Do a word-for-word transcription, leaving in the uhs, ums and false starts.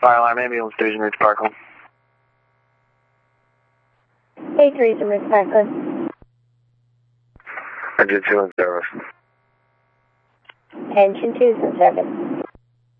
Fire alarm ambulance division, reach Parkland. Hey, Teresa, Miss Parkland. Engine two in service. Engine two's in service.